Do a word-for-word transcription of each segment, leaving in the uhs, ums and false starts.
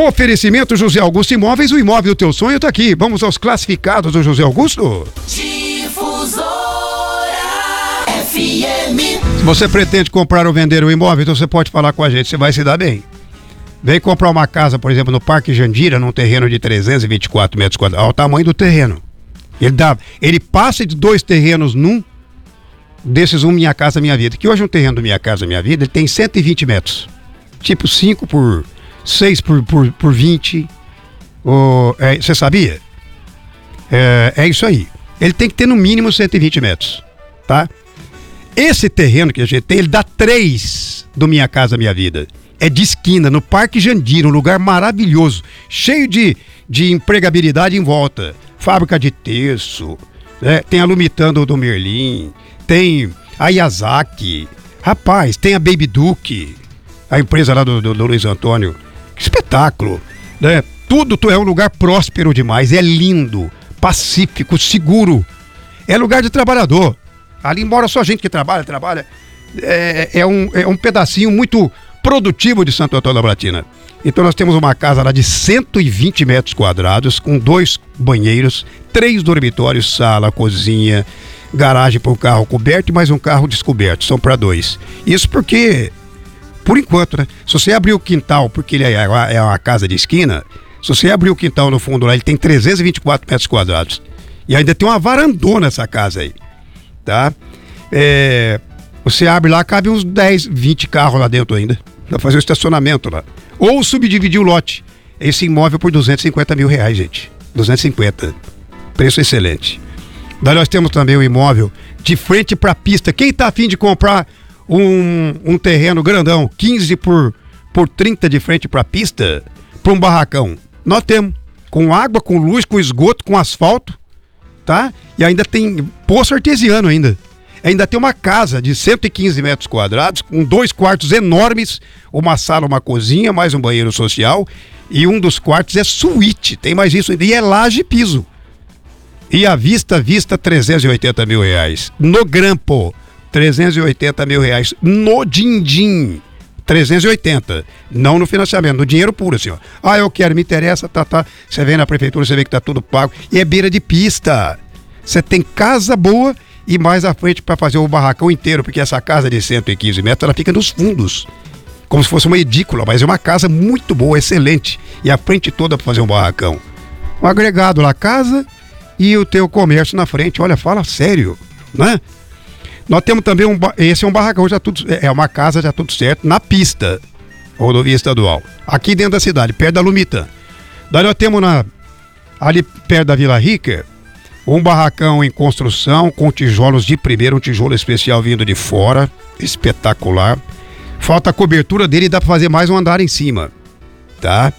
Oferecimento José Augusto Imóveis, o imóvel do teu sonho tá aqui. Vamos aos classificados do José Augusto. Difusora F M. Se você pretende comprar ou vender um imóvel, então você pode falar com a gente, você vai se dar bem. Vem comprar uma casa, por exemplo, no Parque Jandira, num terreno de trezentos e vinte e quatro metros quadrados. Olha o tamanho do terreno. Ele, dá, ele passa de dois terrenos num, desses um Minha Casa Minha Vida. Que hoje um terreno do Minha Casa Minha Vida, ele tem cento e vinte metros. Tipo cinco por seis por, por, por vinte. Oh, é, você sabia? É, é isso aí. Ele tem que ter no mínimo cento e vinte metros, tá? Esse terreno que a gente tem, ele dá três do Minha Casa Minha Vida. É de esquina, no Parque Jandira, um lugar maravilhoso, cheio de, de empregabilidade em volta. Fábrica de terço, né? Tem a Lumitando do Merlin, tem a Yazaki, rapaz, tem a Baby Duke, a empresa lá do, do, do Luiz Antônio. Que espetáculo, né? Tudo é um lugar próspero demais, é lindo, pacífico, seguro. É lugar de trabalhador. Ali mora só gente que trabalha, trabalha. É, é, um, é um pedacinho muito produtivo de Santo Antônio da Platina. Então nós temos uma casa lá de cento e vinte metros quadrados, com dois banheiros, três dormitórios, sala, cozinha, garagem para um carro coberto e mais um carro descoberto. São para dois. Isso porque, por enquanto, né? Se você abrir o quintal, porque ele é, é uma casa de esquina, se você abrir o quintal no fundo lá, ele tem trezentos e vinte e quatro metros quadrados. E ainda tem uma varandona essa casa aí, tá? É, você abre lá, cabe uns dez, vinte carros lá dentro ainda. Dá pra fazer o estacionamento lá. Ou subdividir o lote. Esse imóvel por duzentos e cinquenta mil reais, gente. duzentos e cinquenta. Preço excelente. Daí nós temos também o imóvel de frente pra pista. Quem tá afim de comprar um, um terreno grandão, quinze por trinta de frente pra pista, pra um barracão? Nós temos. Com água, com luz, com esgoto, com asfalto, tá? E ainda tem poço artesiano ainda. Ainda tem uma casa de cento e quinze metros quadrados, com dois quartos enormes, uma sala, uma cozinha, mais um banheiro social, e um dos quartos é suíte, tem mais isso, e é laje e piso. E a vista, vista, trezentos e oitenta mil reais. No grampo, trezentos e oitenta mil reais. No din-din, trezentos e oitenta. Não no financiamento, no dinheiro puro, assim, ó. Ah, eu quero, me interessa, tá, tá. Você vem na prefeitura, você vê que tá tudo pago. E é beira de pista. Você tem casa boa e mais à frente para fazer o barracão inteiro, porque essa casa de cento e quinze metros, ela fica nos fundos, como se fosse uma edícula, mas é uma casa muito boa, excelente, e a frente toda para fazer um barracão. Um agregado lá, casa e o teu comércio na frente. Olha, fala sério, né? Nós temos também um, esse é um barracão, já tudo, é uma casa, já tudo certo, na pista, rodovia estadual, aqui dentro da cidade, perto da Lumitã. Daí nós temos na, ali perto da Vila Rica, um barracão em construção com tijolos de primeiro, um tijolo especial vindo de fora, espetacular. Falta a cobertura dele e dá para fazer mais um andar em cima, tá?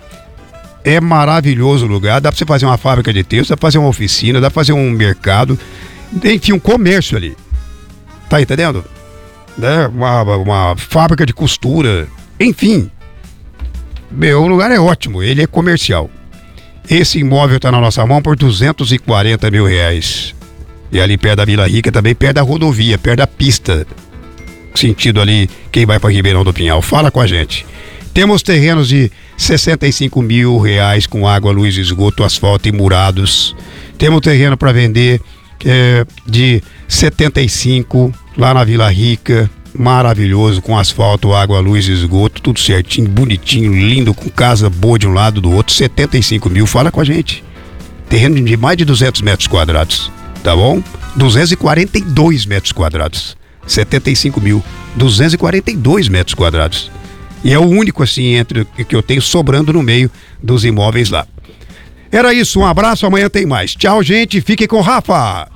É maravilhoso o lugar, dá para você fazer uma fábrica de texto, dá para fazer uma oficina, dá para fazer um mercado, enfim, um comércio ali. Tá entendendo? Né? Uma, uma fábrica de costura, enfim. Meu, o lugar é ótimo, ele é comercial. Esse imóvel está na nossa mão por duzentos e quarenta mil reais. E ali perto da Vila Rica, também perto da rodovia, perto da pista. Sentido ali, quem vai para Ribeirão do Pinhal. Fala com a gente. Temos terrenos de sessenta e cinco mil reais com água, luz, esgoto, asfalto e murados. Temos terreno para vender é, de setenta e cinco lá na Vila Rica. Maravilhoso, com asfalto, água, luz, esgoto, tudo certinho, bonitinho, lindo, com casa boa de um lado do outro, setenta e cinco mil, fala com a gente. Terreno de mais de duzentos metros quadrados, tá bom? duzentos e quarenta e dois metros quadrados, setenta e cinco mil, duzentos e quarenta e dois metros quadrados. E é o único assim entre que eu tenho sobrando no meio dos imóveis lá. Era isso, um abraço, amanhã tem mais. Tchau, gente, fiquem com o Rafa.